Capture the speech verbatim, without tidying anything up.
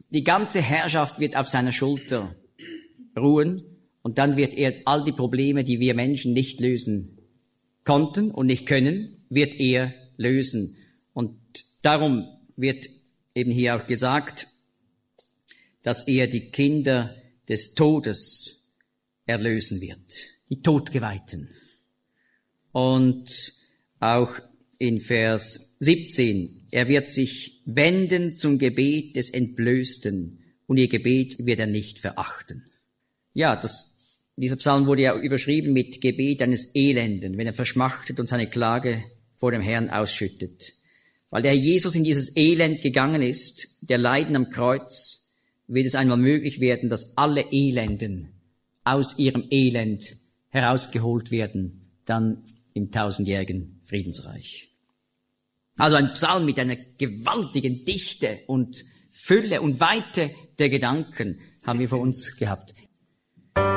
die ganze Herrschaft wird auf seiner Schulter ruhen und dann wird er all die Probleme, die wir Menschen nicht lösen konnten und nicht können, wird er lösen. Und darum wird eben hier auch gesagt, dass er die Kinder des Todes erlösen wird, die Todgeweihten. Und auch in Vers siebzehn, er wird sich wenden zum Gebet des Entblößten und ihr Gebet wird er nicht verachten. Ja, das, dieser Psalm wurde ja überschrieben mit Gebet eines Elenden, wenn er verschmachtet und seine Klage vor dem Herrn ausschüttet. Weil der Jesus in dieses Elend gegangen ist, der Leiden am Kreuz, wird es einmal möglich werden, dass alle Elenden aus ihrem Elend herausgeholt werden, dann im tausendjährigen Friedensreich. Also ein Psalm mit einer gewaltigen Dichte und Fülle und Weite der Gedanken haben wir vor uns gehabt.